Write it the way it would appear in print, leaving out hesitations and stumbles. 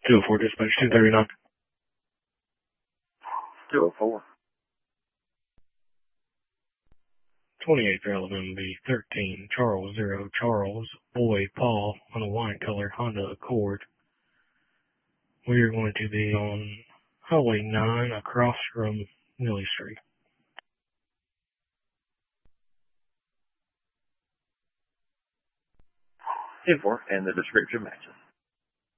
204 dispatch 239. 204. 28th Alabama B13, Charles 0, Charles, Boy, Paul, on a wine color Honda Accord. We are going to be on Highway 9 across from Millie Street. 2-4, and the description matches.